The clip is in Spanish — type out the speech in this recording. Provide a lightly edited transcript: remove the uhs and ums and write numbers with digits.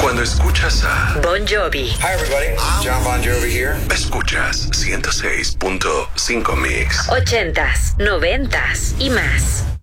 Cuando escuchas a Bon Jovi. Hi everybody, John Bon Jovi here. Escuchas 106.5 Mix. 80s, 90s y más.